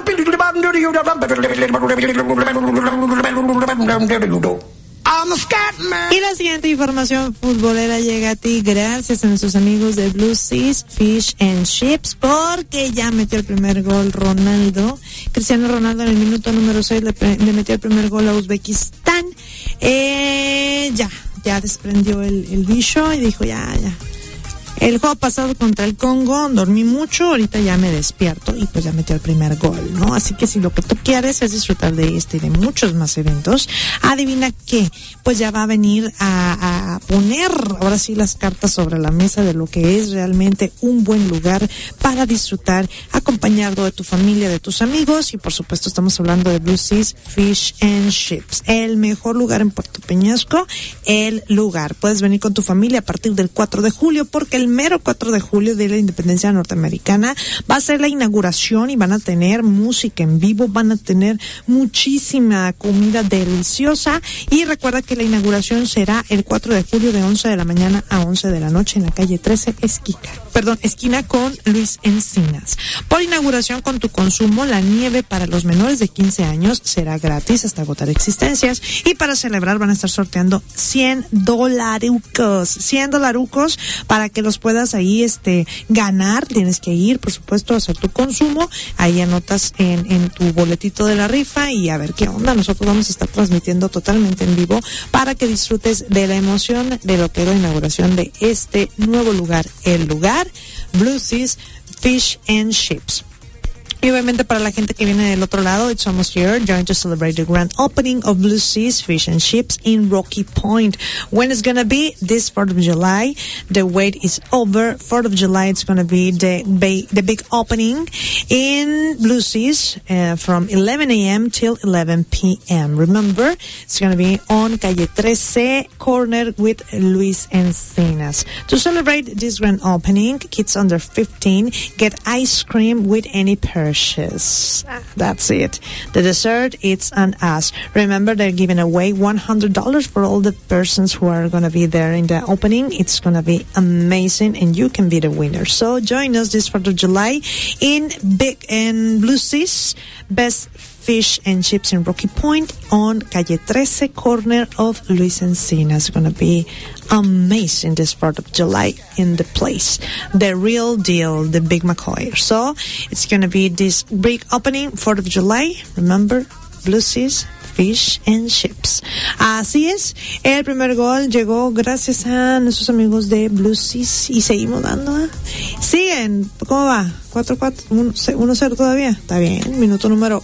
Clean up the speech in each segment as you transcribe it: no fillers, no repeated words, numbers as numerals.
Y la siguiente información futbolera llega a ti gracias a nuestros amigos de Blue Seas Fish and Chips, porque ya metió el primer gol Cristiano Ronaldo en el minuto número 6 le metió el primer gol a Uzbekistán. Ya desprendió el bicho y dijo ya. El juego pasado contra el Congo dormí mucho, ahorita ya me despierto y pues ya metió el primer gol, ¿no? Así que si lo que tú quieres es disfrutar de este y de muchos más eventos, adivina qué, pues ya va a venir a poner ahora sí las cartas sobre la mesa de lo que es realmente un buen lugar para disfrutar, acompañado de tu familia, de tus amigos, y por supuesto estamos hablando de Blue Seas Fish and Chips, el mejor lugar en Puerto Peñasco, el lugar. Puedes venir con tu familia a partir del 4 de julio, porque el mero 4 de julio de la independencia norteamericana va a ser la inauguración y van a tener música en vivo, van a tener muchísima comida deliciosa, y recuerda que la inauguración será el 4 de julio de 11 de la mañana a 11 de la noche en la calle 13 esquina con Luis Encinas. Por inauguración, con tu consumo, la nieve para los menores de 15 años será gratis hasta agotar existencias, y para celebrar van a estar sorteando $100 para que los puedas ahí ganar. Tienes que ir, por supuesto, a hacer tu consumo. Ahí anotas en tu boletito de la rifa y a ver qué onda. Nosotros vamos a estar transmitiendo totalmente en vivo para que disfrutes de la emoción de lo que es la inauguración de este nuevo lugar, el lugar Blue Seas Fish and Chips. Y obviamente para la gente que viene del otro lado, it's almost here. Join to celebrate the grand opening of Blue Seas Fish and Chips in Rocky Point. When it's gonna be? This 4th of July. The wait is over. 4th of July, it's gonna be the big opening in Blue Seas from 11 a.m. till 11 p.m. Remember, it's gonna be on Calle 13, corner with Luis Encinas. To celebrate this grand opening, kids under 15 get ice cream with any purchase. That's it. The dessert, it's on us. Remember, they're giving away $100 for all the persons who are going to be there in the opening. It's going to be amazing, and you can be the winner. So join us this 4th of July in Blue Seas, Best Fish and Chips in Rocky Point on Calle 13, corner of Luis Encinas. It's going to be amazing this 4th of July in the place. The real deal, the Big McCoy. So it's going to be this big opening, 4th of July. Remember, Blue Seas Fish and Chips. Así es, el primer gol llegó gracias a nuestros amigos de Blue Seas y seguimos dando. Siguen, ¿cómo va? 4-4, 1-0 todavía. Está bien. Minuto número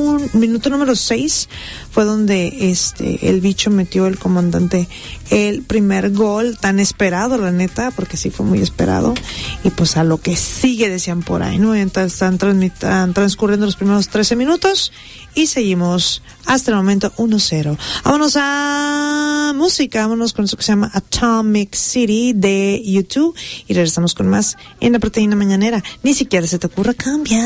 6 fue donde el bicho metió, el comandante, el primer gol tan esperado, la neta, porque sí fue muy esperado. Y pues a lo que sigue, decían por ahí, ¿no? Entonces están transcurriendo los primeros 13 minutos y seguimos hasta el momento 1-0. Vámonos a música, vámonos con eso que se llama Atomic City de U2 y regresamos con más en La Proteína Mañanera. Ni siquiera se te ocurra cambiar.